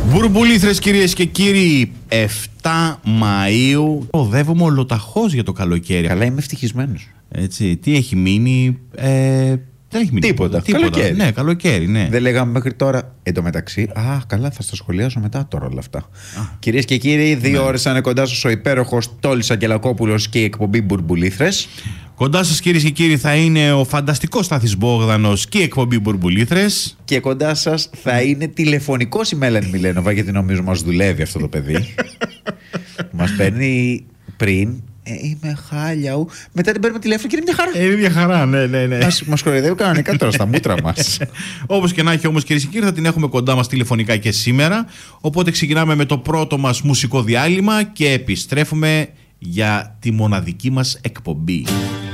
Μπουρμπουλήθρες, κυρίες και κύριοι, 7 Μαΐου οδεύουμε ολοταχώς για το καλοκαίρι. Καλά, είμαι ευτυχισμένος. Έτσι, τι έχει μείνει? Δεν έχει μείνει τίποτα. Καλοκαίρι. Ναι, καλοκαίρι, ναι. Δεν λέγαμε μέχρι τώρα. Εν τω μεταξύ, καλά, θα στα σχολιάσω μετά τώρα όλα αυτά. Κυρίες και κύριοι, 2 ώρες είναι κοντά σας ο υπέροχος Τόλης Αγγελακόπουλος και η εκπομπή Μπουρμπουλήθρες. Κοντά σας, κυρίες και κύριοι, θα είναι ο φανταστικός Στάθης Μπόγδανος και η εκπομπή Μπουρμπουλήθρες. Και κοντά σας θα είναι τηλεφωνικός η Μέλανη Μιλένοβα, γιατί νομίζω μας δουλεύει αυτό το παιδί. Μας παίρνει πριν. Είμαι χάλια. Μετά την παίρνουμε τηλέφωνο και είναι μια χαρά. Είναι μια χαρά, ναι. Μας κοροϊδεύει κανονικά τώρα στα μούτρα μας. Όπως και να έχει όμως, κυρίες και κύριοι, θα την έχουμε κοντά μας τηλεφωνικά και σήμερα. Οπότε ξεκινάμε με το πρώτο μας μουσικό διάλειμμα και επιστρέφουμε για τη μοναδική μας εκπομπή.